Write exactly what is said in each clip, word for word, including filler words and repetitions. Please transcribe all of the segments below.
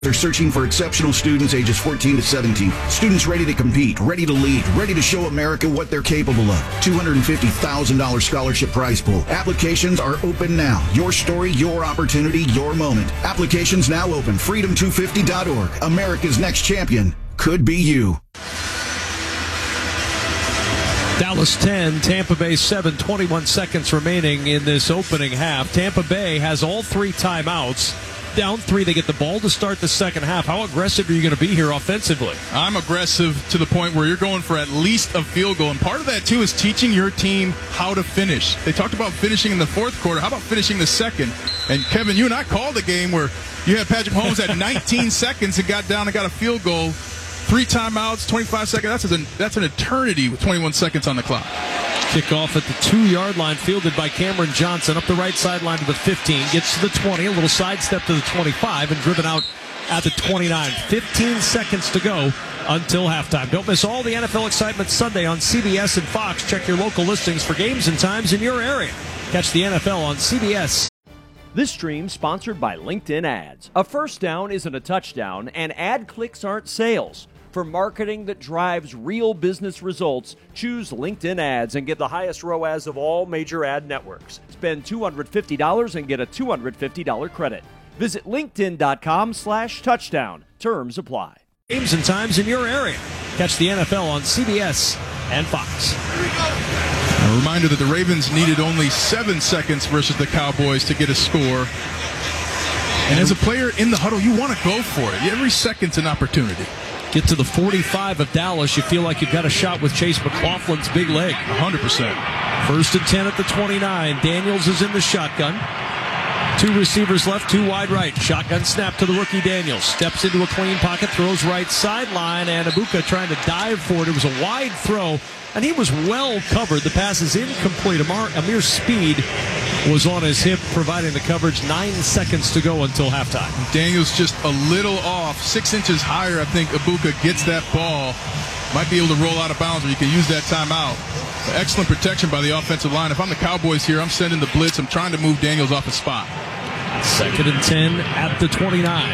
They're searching for exceptional students ages fourteen to seventeen. Students ready to compete, ready to lead, ready to show America what they're capable of. two hundred fifty thousand dollars scholarship prize pool. Applications are open now. Your story, your opportunity, your moment. Applications now open. freedom two fifty dot org. America's next champion could be you. Dallas ten, Tampa Bay seven, twenty-one seconds remaining in this opening half. Tampa Bay has all three timeouts. Down three, they get the ball to start the second half. How aggressive are you going to be here offensively? I'm aggressive to the point where you're going for at least a field goal. And part of that, too, is teaching your team how to finish. They talked about finishing in the fourth quarter. How about finishing the second? And, Kevin, you and I called a game where you had Patrick Mahomes at nineteen seconds and got down and got a field goal. Three timeouts, twenty-five seconds. That's an, that's an eternity with twenty-one seconds on the clock. Kickoff at the two-yard line, fielded by Cameron Johnson up the right sideline to the fifteen. Gets to the twenty, a little sidestep to the twenty-five, and driven out at the twenty-nine. fifteen seconds to go until halftime. Don't miss all the N F L excitement Sunday on C B S and Fox. Check your local listings for games and times in your area. Catch the N F L on C B S. This stream sponsored by LinkedIn Ads. A first down isn't a touchdown, and ad clicks aren't sales. For marketing that drives real business results, choose LinkedIn Ads and get the highest R O A S of all major ad networks. Spend two hundred fifty dollars and get a two hundred fifty dollars credit. Visit linkedin.com slash touchdown. Terms apply. Games and times in your area. Catch the N F L on C B S and Fox. A reminder that the Ravens needed only seven seconds versus the Cowboys to get a score. And as a player in the huddle, you want to go for it. Every second's an opportunity. Get to the forty-five of Dallas. You feel like you've got a shot with Chase McLaughlin's big leg. one hundred percent. First and ten at the twenty-nine. Daniels is in the shotgun. Two receivers left, two wide right. Shotgun snap to the rookie Daniels. Steps into a clean pocket, throws right sideline, and Ibuka trying to dive for it. It was a wide throw, and he was well covered. The pass is incomplete. Amir, Amir Speed was on his hip, providing the coverage. Nine seconds to go until halftime. Daniels just a little off. Six inches higher, I think Ibuka gets that ball. Might be able to roll out of bounds, or you can use that timeout. Excellent protection by the offensive line. If I'm the Cowboys here, I'm sending the blitz. I'm trying to move Daniels off his spot. Second and ten at the twenty-nine.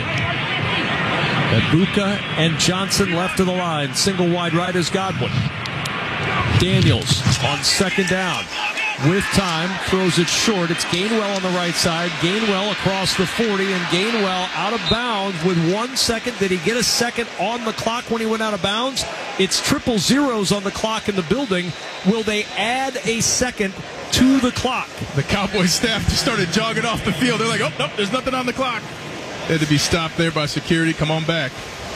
Ibuka and Johnson left of the line. Single wide right is Godwin. Daniels on second down. With time, throws it short. It's Gainwell on the right side. Gainwell across the forty, and Gainwell out of bounds with one second. Did he get a second on the clock when he went out of bounds? It's triple zeros on the clock in the building. Will they add a second to the clock? The Cowboys staff just started jogging off the field. They're like, oh, nope, there's nothing on the clock. They had to be stopped there by security. Come on back.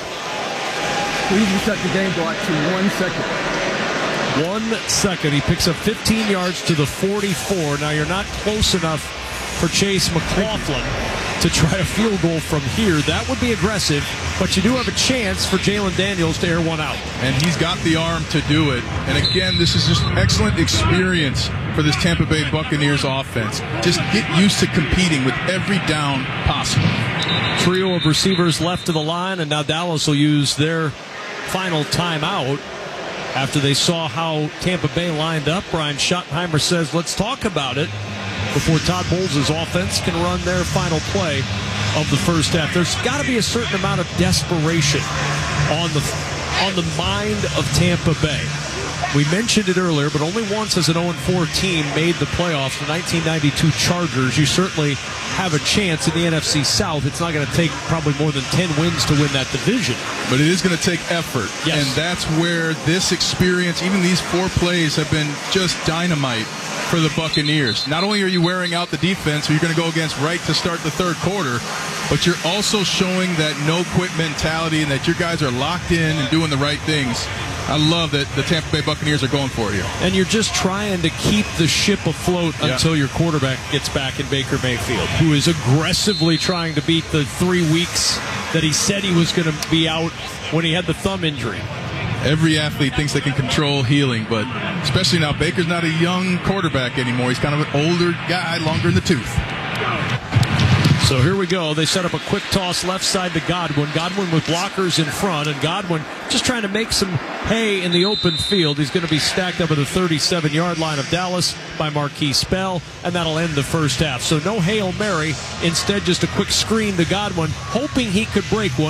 Please reset the game clock to one second. One second. He picks up fifteen yards to the forty-four. Now, you're not close enough for Chase McLaughlin to try a field goal from here. That would be aggressive, but you do have a chance for Jalen Daniels to air one out. And he's got the arm to do it. And again, this is just excellent experience for this Tampa Bay Buccaneers offense. Just get used to competing with every down possible. Trio of receivers left to the line, and now Dallas will use their final timeout. After they saw how Tampa Bay lined up, Brian Schottenheimer says, let's talk about it before Todd Bowles' offense can run their final play of the first half. There's got to be a certain amount of desperation on the on the mind of Tampa Bay. We mentioned it earlier, but only once has an oh and four team made the playoffs. The nineteen ninety-two Chargers. You certainly have a chance in the N F C South. It's not going to take probably more than ten wins to win that division. But it is going to take effort. Yes. And that's where this experience, even these four plays, have been just dynamite for the Buccaneers. Not only are you wearing out the defense, who you're going to go against right to start the third quarter, but you're also showing that no-quit mentality and that your guys are locked in and doing the right things. I love that the Tampa Bay Buccaneers are going for it here. And you're just trying to keep the ship afloat yeah. until your quarterback gets back in Baker Mayfield, who is aggressively trying to beat the three weeks that he said he was going to be out when he had the thumb injury. Every athlete thinks they can control healing, but especially now, Baker's not a young quarterback anymore. He's kind of an older guy, longer in the tooth. So here we go. They set up a quick toss left side to Godwin. Godwin with blockers in front, and Godwin just trying to make some hay in the open field. He's going to be stacked up at the thirty-seven-yard line of Dallas by Marquise Bell, and that'll end the first half. So no Hail Mary. Instead, just a quick screen to Godwin, hoping he could break one.